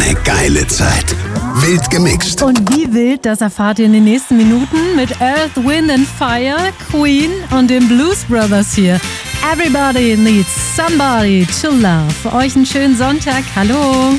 eine geile Zeit. Wild gemixt. Und wie wild, das erfahrt ihr in den nächsten Minuten mit Earth, Wind and Fire, Queen und den Blues Brothers hier. Everybody needs somebody to love. Für euch einen schönen Sonntag. Hallo.